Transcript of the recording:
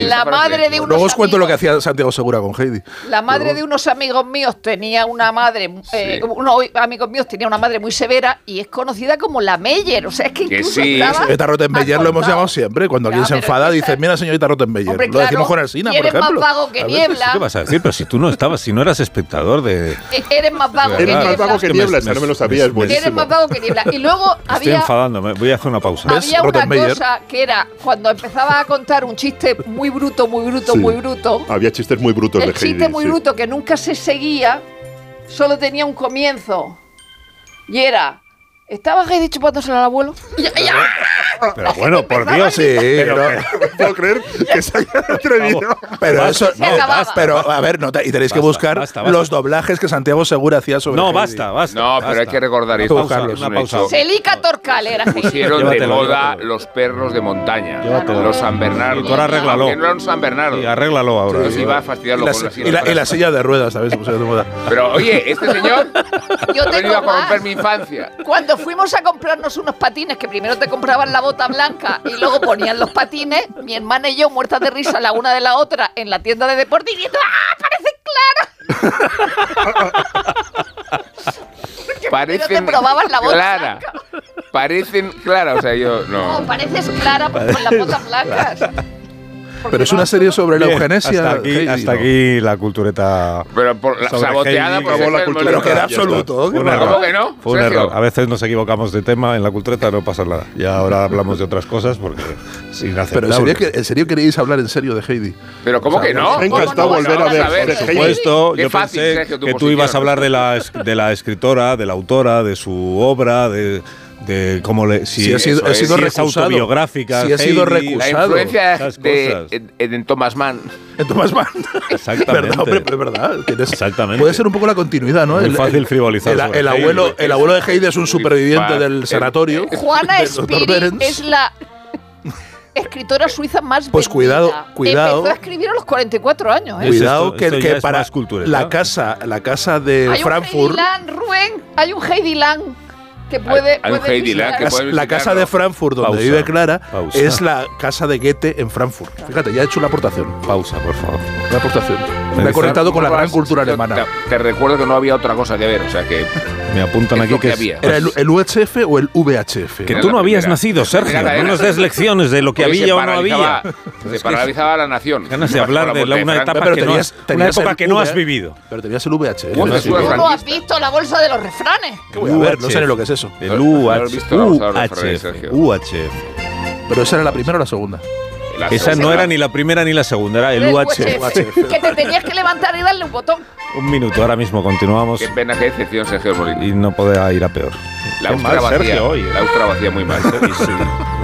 La madre de unos Luego os cuento amigos, lo que hacía Santiago Segura con Heidi. La madre de unos amigos míos tenía una madre, unos amigos míos tenía una madre muy severa y es conocida como la Meyer. O sea, es que incluso estaba Señorita Rottenmeier lo hemos acontado. llamado siempre. Cuando alguien se pero enfada, es que dice, mira, señorita Rottenmeier. Hombre, Lo decimos claro, con Alsina, y por eres ejemplo. más vago que niebla. ¿Qué vas a decir? Pero si tú no estabas, si no eras espectador de... Eres más vago que Eres más niebla. vago que niebla, esa no me lo sabía, es buenísimo. Eres más vago que niebla. Y luego Estoy había... enfadándome, voy a hacer una pausa. ¿Ves? Había una Rottenmeier. cosa que era cuando empezaba a contar un chiste muy bruto, Sí. muy bruto. Había chistes muy brutos de El Heidi. chiste muy sí. bruto que nunca se seguía, solo tenía un comienzo. Y era, ¿estaba Heidi chupándosela al abuelo? Pero bueno, por Dios, Sí, Pero no, no puedo creer que se haya atrevido. pero eso, Se acababa. pero a ver, y tenéis que Basta, buscar basta. los doblajes que Santiago Segura hacía sobre no, Heidi. basta. No, pero hay que recordar Una esto. pausa, es una un pausa. hecho. Celica Torcal era Heidi. Pusieron de Llévatelo, moda llévatelo. los perros de montaña. Llévatelo. Los San Bernardo. Doctor, arréglalo. Que no eran San Bernardo. Y arréglalo ahora. Entonces iba a fastidiarlo con la silla. Y la silla de ruedas, ¿sabes? Se pusieron de moda. Pero oye, este señor Yo ha venido tengo a corromper más. mi infancia. Cuando fuimos a comprarnos unos patines, que primero te compraban la bota blanca y luego ponían los patines, mi hermana y yo, muertas de risa la una de la otra, en la tienda de deporte, y viendo, ¡ah, Parecen te probaban la bota clara. Parecen clara, o sea, yo no, no. pareces clara con las botas blancas! Porque Pero es una serie sobre la Bien, eugenesia. Hasta aquí, Heidi, hasta ¿no? aquí la cultureta. Pero por la Sobre saboteada Heidi, por que- ser el Pero Pero que era Ya está. absoluto. ¿qué Un va? error. ¿Cómo que no? Fue un Sergio? error. A veces nos equivocamos de tema en la cultureta, no pasa nada. Y ahora hablamos de otras cosas porque es Pero inaceptable. ¿en serio queríais hablar en serio de Heidi? Pero ¿cómo que no? Me ha encantado ¿Cómo no? volver a Vamos ver ver. Heidi. Por supuesto, Qué yo fácil, pensé Sergio, tu que tú posición. ibas a hablar de la escritora, de la autora, de su obra, de cómo le Si ha sido es. si es recusado. autobiográfica. Si ha sido Heidi, La recusado. influencia esas de cosas. en Thomas Mann. En Thomas Mann. Exactamente. ¿Verdad, hombre? Pero es verdad. Exactamente. Puede ser un poco la continuidad, ¿no? Muy fácil frivolizar sobre El Heidi. abuelo de Heidi es un superviviente fácil. del sanatorio. Juana del Dr. Spiri Behrens. es la escritora suiza más Pues vendida. cuidado. Empezó a escribir a los 44 años, ¿eh? Es Cuidado esto ya que es para más cultureta. la casa de Hay Frankfurt, un Heidi Lang, Rubén, hay un Heidi Lang que puede. Hay un puede Heidi Lang que visitar. puede la casa visitarlo. de Frankfurt donde Pausa, vive Clara pausa. es la casa de Goethe en Frankfurt. Fíjate, ya he hecho una aportación. Pausa, por favor. Una aportación. Me he conectado con la gran cultura alemana. Te recuerdo que no había otra cosa que ver, o sea que Me apuntan es aquí lo que que es- había. ¿Era el UHF o el VHF? Que Era tú la no habías primera. nacido, Sergio. Era la- No nos des lecciones de lo que Oye, había o no había. Se paralizaba la nación. Ganas de hablar de una etapa Pero que no has, una tenías época el que no V, has vivido. Pero tenías el VHF. Bueno, Sí, es una sí. ¿Tú no has franquista. visto la bolsa de los refranes? ¿Qué voy a ver? No sé ni lo que es eso. El No lo has visto, vamos a ver los ferrocarriles, Sergio. UHF. Pero esa era la primera o la segunda. La Esa no segunda. era ni la primera ni la segunda, era el UHF. Que te tenías que levantar y darle un botón. Un minuto, ahora mismo continuamos Qué pena, qué decepción, Sergio Molina. y no podía ir a peor. La Qué Austria mal, vacía. Sergio, hoy, La Austria vacía muy mal. Sí, sí.